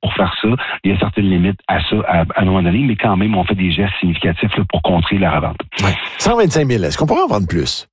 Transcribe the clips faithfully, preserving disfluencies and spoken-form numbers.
pour faire ça. Il y a certaines limites à ça, à, à un moment donné, mais quand même, on fait des gestes significatifs là, pour contrer la revente. Ouais. cent vingt-cinq mille, est-ce qu'on pourrait en vendre plus?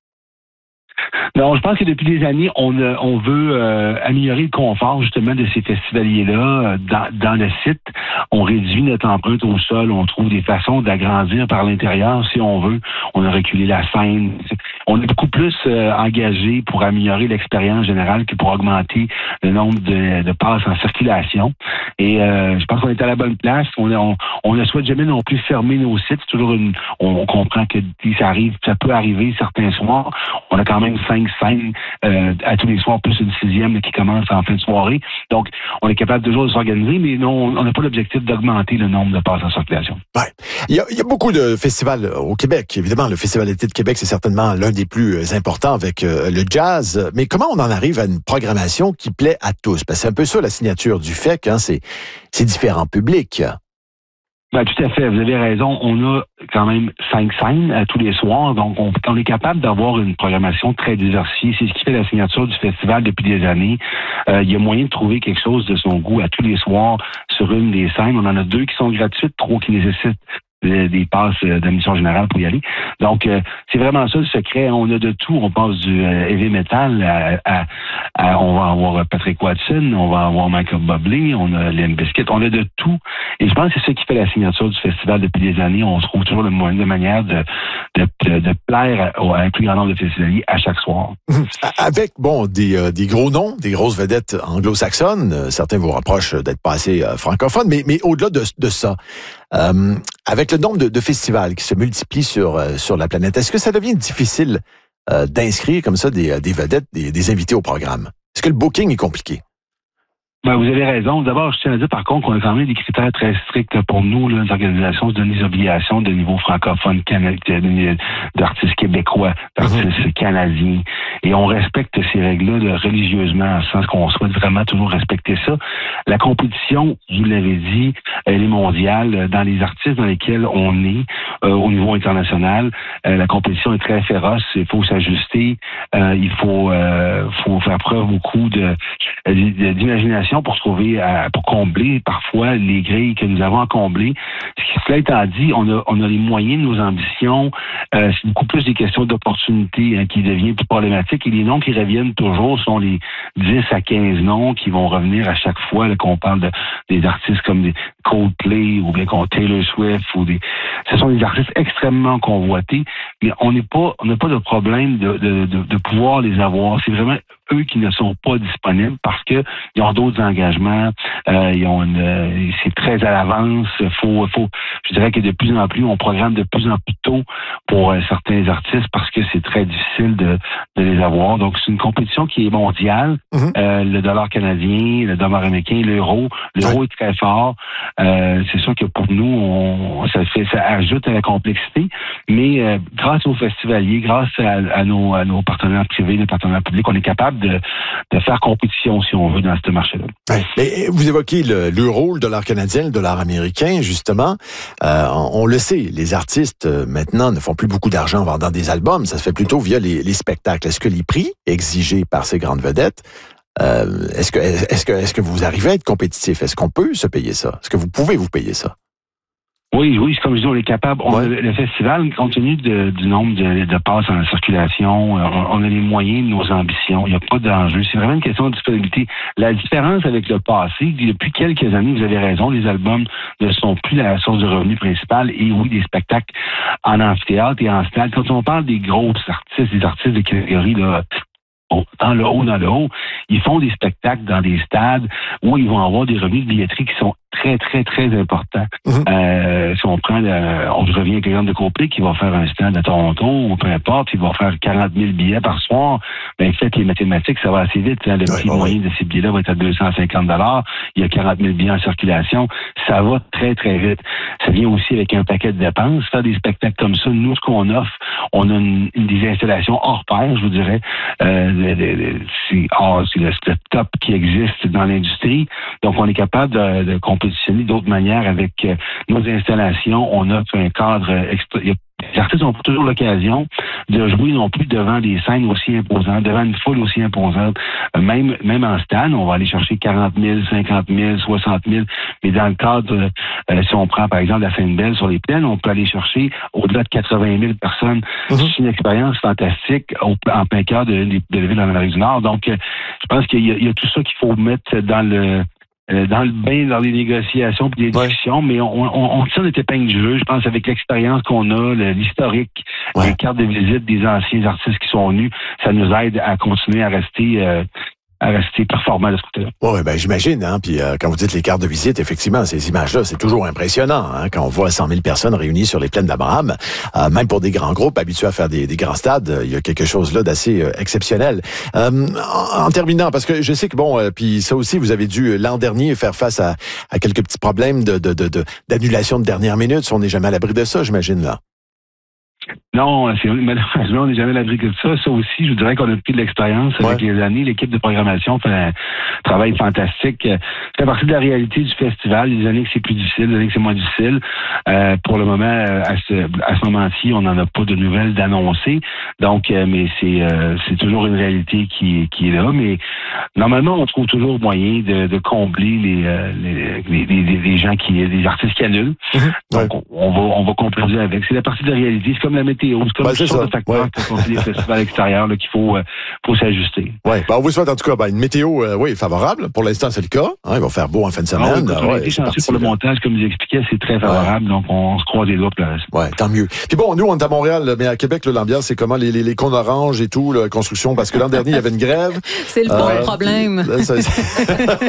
Non, je pense que depuis des années, on, euh, on veut euh, améliorer le confort justement de ces festivaliers-là euh, dans, dans le site. On réduit notre empreinte au sol, on trouve des façons d'agrandir par l'intérieur si on veut. On a reculé la scène. On est beaucoup plus euh, engagé pour améliorer l'expérience générale que pour augmenter le nombre de, de passes en circulation. Et euh, je pense qu'on est à la bonne place. On, on, on ne souhaite jamais non plus fermer nos sites. C'est toujours une, on, on comprend que ça arrive, ça peut arriver certains soirs. On a quand même cinq scènes euh, à tous les soirs, plus une sixième là, qui commence en fin de soirée. Donc, on est capable toujours de s'organiser, mais non, on n'a pas l'objectif d'augmenter le nombre de passes en circulation. Ouais. Il y a, il y a beaucoup de festivals au Québec. Évidemment, le Festival d'été de Québec, c'est certainement l'un des plus importants avec euh, le jazz. Mais comment on en arrive à une programmation qui plaît à tous? Parce que c'est un peu ça la signature du F E C, hein, c'est, c'est différents publics. Ben, tout à fait, vous avez raison. On a quand même cinq scènes à tous les soirs, donc on, on est capable d'avoir une programmation très diversifiée. C'est ce qui fait la signature du festival depuis des années. Euh, il y a moyen de trouver quelque chose de son goût à tous les soirs sur une des scènes. On en a deux qui sont gratuites, trois qui nécessitent des passes d'admission générale pour y aller. Donc, euh, c'est vraiment ça le secret. On a de tout. On passe du euh, heavy metal à, à, à... On va avoir Patrick Watson, on va avoir Michael Bublé, on a Limp Bizkit, on a de tout. Et je pense que c'est ça qui fait la signature du festival depuis des années. On trouve toujours le moyen de manière de, de, de, de plaire à, à un plus grand nombre de festivaliers à chaque soir. Avec, bon, des, euh, des gros noms, des grosses vedettes anglo-saxonnes. Euh, certains vous reprochent d'être pas assez euh, francophones, mais, mais au-delà de, de ça, Euh, avec le nombre de, de festivals qui se multiplient sur, euh, sur la planète, est-ce que ça devient difficile euh, d'inscrire comme ça des, des vedettes, des, des invités au programme? Est-ce que le booking est compliqué? Ben, vous avez raison. D'abord, je tiens à dire, par contre, qu'on a quand même des critères très stricts pour nous, là, les organisations, se donnent des obligations de niveau francophone, canadien, d'artistes québécois, d'artistes mm-hmm. canadiens. Et on respecte ces règles-là là, religieusement, en ce sens qu'on souhaite vraiment toujours respecter ça. La compétition, vous l'avez dit, elle est mondiale. Dans les artistes dans lesquels on est, euh, au niveau international, euh, la compétition est très féroce. Il faut s'ajuster. Euh, il faut, euh, faut faire preuve beaucoup de, de, d'imagination pour trouver, à, pour combler parfois les grilles que nous avons à combler. Cela étant dit, on a, on a les moyens de nos ambitions. Euh, c'est beaucoup plus des questions d'opportunité hein, qui deviennent plus problématiques. Et les noms qui reviennent toujours sont les dix à quinze noms qui vont revenir à chaque fois là, qu'on parle de, des artistes comme des Coldplay ou bien qu'on Taylor Swift ou des. Ce sont des artistes extrêmement convoités. Mais on n'est pas, on n'a pas de problème de, de, de, de pouvoir les avoir. C'est vraiment eux qui ne sont pas disponibles parce que ils ont d'autres engagements, euh, ils ont une, euh, c'est très à l'avance. Faut, faut, je dirais que de plus en plus, on programme de plus en plus tôt pour euh, certains artistes parce que c'est très difficile de, de les avoir. Donc c'est une compétition qui est mondiale. Mm-hmm. Euh, le dollar canadien, le dollar américain, l'euro, l'euro ouais. est très fort. Euh, c'est sûr que pour nous, on, ça fait, ça ajoute à la complexité. Mais euh, grâce aux festivaliers, grâce à, à nos, à nos partenaires privés, nos partenaires publics, on est capable de, de faire compétition, si on veut, dans ce marché-là. Ouais. Mais vous évoquez le, l'euro, le dollar canadien, le dollar américain, justement. Euh, on, on le sait, les artistes, euh, maintenant, ne font plus beaucoup d'argent en vendant des albums. Ça se fait plutôt via les, les spectacles. Est-ce que les prix exigés par ces grandes vedettes, euh, est-ce que, est-ce que, est-ce que vous arrivez à être compétitif? Est-ce qu'on peut se payer ça? Est-ce que vous pouvez vous payer ça? Oui, oui, comme je dis, on est capable. On ouais. a, le festival, compte tenu de, du nombre de, de passes en circulation, on, on a les moyens de nos ambitions. Il n'y a pas d'enjeu. C'est vraiment une question de disponibilité. La différence avec le passé, depuis quelques années, vous avez raison, les albums ne sont plus la source de revenus principale. Et oui, des spectacles en amphithéâtre et en stade. Quand on parle des gros artistes, des artistes de catégorie, là, dans le haut, dans le haut, ils font des spectacles dans des stades où ils vont avoir des revenus de billetterie qui sont très, très, très importants. Mm-hmm. Euh, si on prend, le, on revient avec l'exemple de Coldplay qui va faire un stand à Toronto ou peu importe, il va faire quarante mille billets par soir. Ben, faites les mathématiques, ça va assez vite. Hein. Le ouais, prix ouais. moyen de ces billets-là va être à deux cent cinquante dollars. Il y a quarante mille billets en circulation. Ça va très, très vite. Ça vient aussi avec un paquet de dépenses. Faire des spectacles comme ça, nous, ce qu'on offre, on a une, une des installations hors pair, je vous dirais. Euh, le, le, le, c'est, oh, c'est le, le top qui existe dans l'industrie. Donc, on est capable de, de compétir positionner d'autres manières avec euh, nos installations. On offre un cadre extra. Les artistes n'ont pas toujours l'occasion de jouer non plus devant des scènes aussi imposantes, devant une foule aussi imposante. Euh, même même en stade, on va aller chercher quarante mille, cinquante mille, soixante mille. Mais dans le cadre, euh, si on prend par exemple la Sainte-Belle sur les plaines, on peut aller chercher au-delà de quatre-vingt mille personnes. Mm-hmm. C'est une expérience fantastique au, en plein cœur de, de, de la ville en Amérique du Nord. Donc, euh, je pense qu'il y a, il y a tout ça qu'il faut mettre dans le dans le bain, dans les négociations et les discussions, ouais. mais on, on, on tire notre épingle du jeu, je pense, avec l'expérience qu'on a, l'historique, ouais. les cartes de visite des anciens artistes qui sont venus, ça nous aide à continuer à rester euh, à rester performant de ce côté-là. Oui, ben j'imagine, hein. Puis euh, quand vous dites les cartes de visite, effectivement, ces images-là, c'est toujours impressionnant, hein, quand on voit cent mille personnes réunies sur les plaines d'Abraham. Euh, même pour des grands groupes habitués à faire des, des grands stades, il y a quelque chose là d'assez euh, exceptionnel. Euh, en, en terminant, parce que je sais que bon, euh, puis ça aussi, vous avez dû l'an dernier faire face à, à quelques petits problèmes de, de, de, de d'annulation de dernière minute. On n'est jamais à l'abri de ça, j'imagine là. Non, c'est, malheureusement, on n'est jamais à l'abri de ça. Ça aussi, je vous dirais qu'on a pris de l'expérience ouais. avec les années. L'équipe de programmation fait un travail fantastique. C'est à partir de la réalité du festival. Les années que c'est plus difficile, les années que c'est moins difficile. Euh, pour le moment, à ce, à ce moment-ci, on n'en a pas de nouvelles d'annoncer. Donc, euh, mais c'est, euh, c'est toujours une réalité qui, qui est là. Mais normalement, on trouve toujours moyen de, de combler les, euh, les, les, les, les gens qui, les artistes qui annulent. Mm-hmm. Donc, ouais. on va, on va composer avec. C'est la partie de la réalité. C'est comme la météo, c'est comme ben, une sorte de facteur ouais. pour les festivals extérieurs là, qu'il faut, euh, faut s'ajuster. Ouais. Ben, on vous souhaite en tout cas ben, une météo euh, oui, favorable. Pour l'instant, c'est le cas. Hein, il va faire beau en fin de semaine. Ah, oui, on a été chanceux pour le montage, comme je vous expliquais, c'est très favorable. Ouais. Donc, on se croise les doigts pour la reste. Ouais, tant mieux. Puis bon, nous, on est à Montréal, mais à Québec, là, l'ambiance, c'est comment les, les, les cônes oranges et tout, la construction, parce que l'an dernier, il y avait une grève. C'est le bon euh, problème. C'est, c'est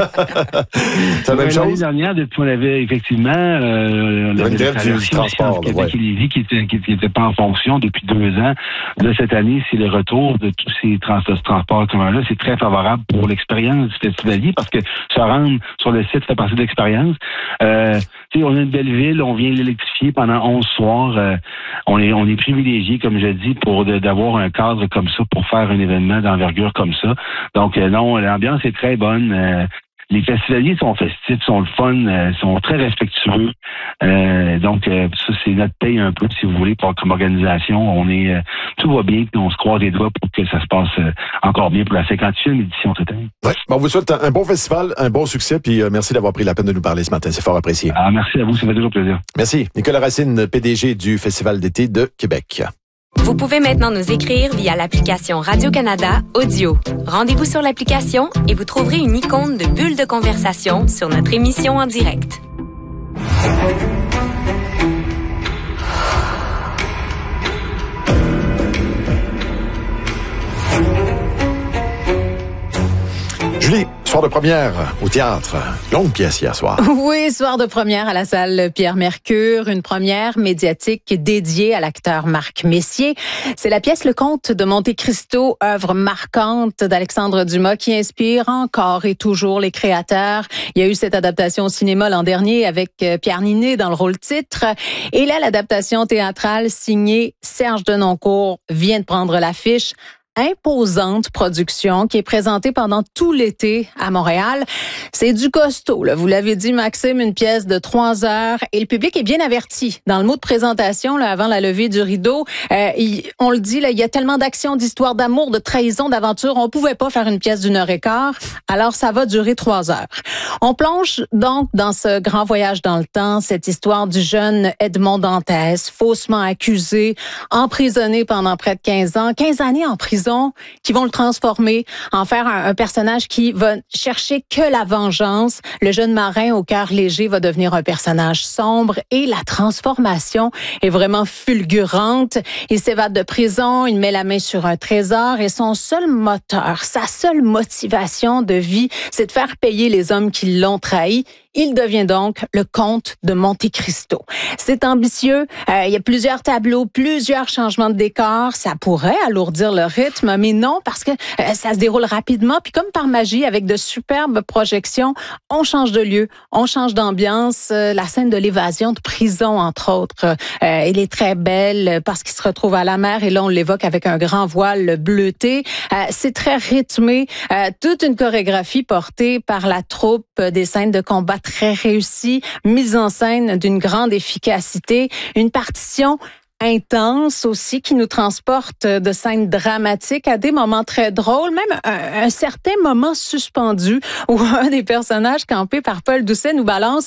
la même ouais, chose. L'année dernière, depuis on avait effectivement euh, il y avait une grève du transport. Québec ouais. et Lévis qui n'était qui, qui pas en fonction depuis deux ans. Là, cette année, c'est le retour de tous ces trans- transports communs-là. C'est très favorable pour l'expérience du festivalier parce que se rendre sur le site fait partie de l'expérience. Euh, tu sais, on a une belle ville, on vient l'électrifier pendant onze soirs. Euh, on est on est privilégié, comme je dis, pour de, d'avoir un cadre comme ça pour faire un événement d'envergure comme ça. Donc euh, non, l'ambiance est très bonne. Euh, Les festivaliers sont festifs, sont le fun, euh, sont très respectueux. Euh, donc, euh, ça, c'est notre paye un peu, si vous voulez, pour, comme organisation. On est, euh, tout va bien, puis on se croise les doigts pour que ça se passe euh, encore bien pour la cinquantième édition cette année. Ouais. Bon, on vous souhaite un bon festival, un bon succès, puis euh, merci d'avoir pris la peine de nous parler ce matin. C'est fort apprécié. Ah, merci à vous, ça fait toujours plaisir. Merci. Nicolas Racine, P D G du Festival d'été de Québec. Vous pouvez maintenant nous écrire via l'application Radio-Canada Audio. Rendez-vous sur l'application et vous trouverez une icône de bulle de conversation sur notre émission en direct. Julie, soir de première au théâtre. Longue pièce hier soir. Oui, soir de première à la salle Pierre Mercure. Une première médiatique dédiée à l'acteur Marc Messier. C'est la pièce Le Comte de Monte Cristo, œuvre marquante d'Alexandre Dumas qui inspire encore et toujours les créateurs. Il y a eu cette adaptation au cinéma l'an dernier avec Pierre Ninet dans le rôle titre. Et là, l'adaptation théâtrale signée Serge Denoncourt vient de prendre l'affiche. Imposante production qui est présentée pendant tout l'été à Montréal. C'est du costaud, là. Vous l'avez dit, Maxime, une pièce de trois heures et le public est bien averti. Dans le mot de présentation, là, avant la levée du rideau, euh, il, on le dit, là, il y a tellement d'actions, d'histoires d'amour, de trahison, d'aventure. On pouvait pas faire une pièce d'une heure et quart. Alors, ça va durer trois heures. On plonge donc dans ce grand voyage dans le temps, cette histoire du jeune Edmond Dantès, faussement accusé, emprisonné pendant près de quinze ans, quinze années en prison, qui vont le transformer en faire un, un personnage qui va chercher que la vengeance. Le jeune marin au cœur léger va devenir un personnage sombre et la transformation est vraiment fulgurante. Il s'évade de prison, il met la main sur un trésor et son seul moteur, sa seule motivation de vie, c'est de faire payer les hommes qui l'ont trahi. Il devient donc le comte de Monte Cristo. C'est ambitieux. Euh, il y a plusieurs tableaux, plusieurs changements de décor. Ça pourrait alourdir le rythme, mais non, parce que euh, ça se déroule rapidement. Puis comme par magie, avec de superbes projections, on change de lieu, on change d'ambiance. Euh, la scène de l'évasion de prison, entre autres, euh, elle est très belle parce qu'il se retrouve à la mer. Et là, on l'évoque avec un grand voile bleuté. Euh, c'est très rythmé. Euh, toute une chorégraphie portée par la troupe des scènes de combat très réussi, mise en scène d'une grande efficacité, une partition intense aussi, qui nous transporte de scènes dramatiques à des moments très drôles, même un, un certain moment suspendu où un des personnages campés par Paul Doucet nous balance